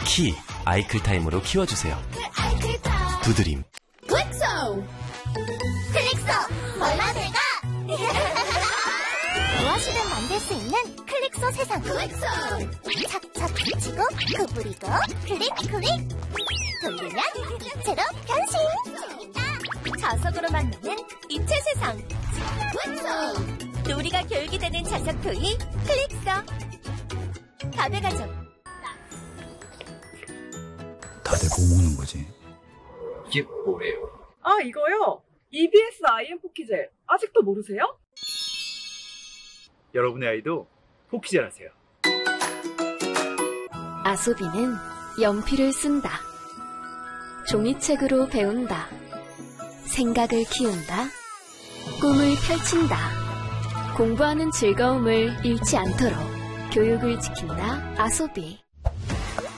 키 아이클타임으로 키워주세요. 두드림. 클릭소! 벌라대가! 무엇이든 만들 수 있는 클릭소 세상. 착착 붙이고 구부리고 클릭 돌리면 입체로 변신. 자석으로 만드는 입체 세상. 놀이가 교육이 되는 자석 토이 클릭소. 밥의 가족. 다들 뭐 먹는 거지? 이게 뭐예요? 아, 이거요? EBS IM 포키젤. 아직도 모르세요? 여러분의 아이도 포키젤하세요. 아소비는 연필을 쓴다. 종이책으로 배운다. 생각을 키운다. 꿈을 펼친다. 공부하는 즐거움을 잃지 않도록 교육을 지킨다. 아소비.